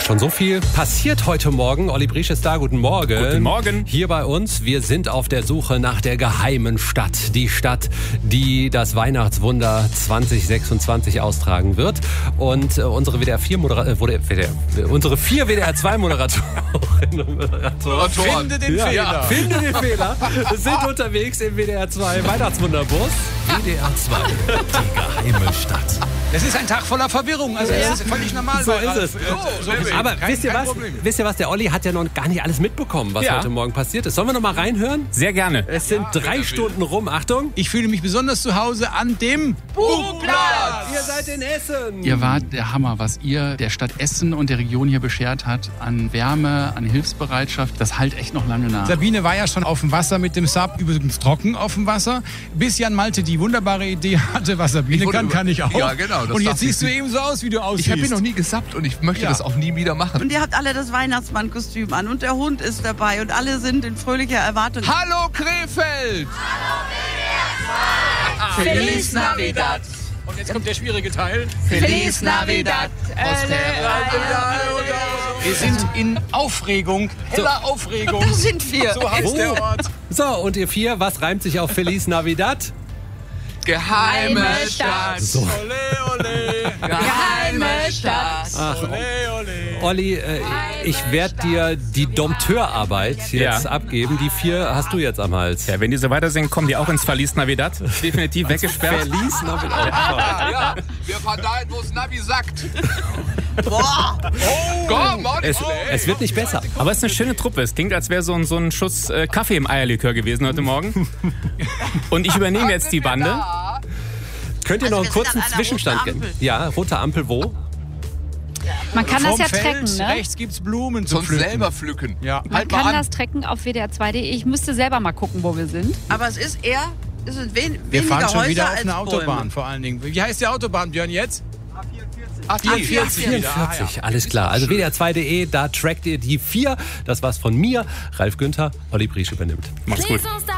Schon so viel passiert heute Morgen. Olli Briesch ist da. Guten Morgen. Guten Morgen. Hier bei uns. Wir sind auf der Suche nach der geheimen Stadt. Die Stadt, die das Weihnachtswunder 2026 austragen wird. Und unsere unsere 4 WDR-2-Moderatoren und Moderatoren. Finde den Fehler. Finde den Fehler. Sind unterwegs im WDR-2 Weihnachtswunderbus. WDR-2, die geheime Stadt. Das ist ein Tag voller Verwirrung. Also es ist völlig normal. So ist es. Aber wisst ihr was? Der Olli hat ja noch gar nicht alles mitbekommen, was heute Morgen passiert ist. Sollen wir noch mal reinhören? Sehr gerne. Es sind 3 Stunden rum. Achtung. Ich fühle mich besonders zu Hause an dem Buchplatz. Ihr seid in Essen. Ihr wart der Hammer, was ihr der Stadt Essen und der Region hier beschert hat. An Wärme, an Hilfsbereitschaft. Das halt echt noch lange nach. Sabine war ja schon auf dem Wasser mit dem Sub, übrigens trocken auf dem Wasser. Bis Jan Malte die wunderbare Idee hatte, was Sabine kann ich auch. Ja, genau. Und jetzt siehst du eben so aus, wie du aussiehst. Ich habe ihn noch nie gesappt und ich möchte das auch nie wieder machen. Und ihr habt alle das Weihnachtsmannkostüm an und der Hund ist dabei und alle sind in fröhlicher Erwartung. Hallo Krefeld! Feliz Navidad! Und jetzt kommt der schwierige Teil. Feliz Navidad! Wir sind in Aufregung, heller Aufregung. Das sind wir. So heißt der Ort. So, und ihr 4, was reimt sich auf Feliz Navidad? Geheime Stadt! So. Ole, ole. Geheime Stadt! Ach, Ole, ole. Olli, ich werde dir die Dompteurarbeit jetzt abgeben. Die 4 hast du jetzt am Hals. Ja, wenn die so weiter singen, kommen die auch ins Verlies Navidad. Definitiv weggesperrt. Feliz Navidad. Ja, wir verteilen, wo es Navi sagt. Boah! Komm, Mann! Es wird nicht besser. Aber es ist eine schöne Truppe. Es klingt, als wäre so ein Schuss Kaffee im Eierlikör gewesen heute Morgen. Und ich übernehme jetzt die Bande. Könnt ihr noch einen Also wir kurzen sind an einer Zwischenstand roten geben? Ampel. Ja, rote Ampel wo? Man kann das Vom ja Feld, tracken, ne? rechts gibt's Blumen zum Sonst Pflücken. selber pflücken. Ja. Man Halt mal kann an. das tracken auf WDR2.de. Ich müsste selber mal gucken, wo wir sind. Aber es ist eher, es sind Wir weniger fahren schon Häuser wieder auf als eine Autobahn Bäume. vor allen Dingen. Wie heißt die Autobahn, Björn, jetzt? A44 wieder. 44, alles klar. Also WDR2.de, da trackt ihr die 4. Das war's von mir. Ralf Günther, Olli Briesch übernimmt. Macht's gut.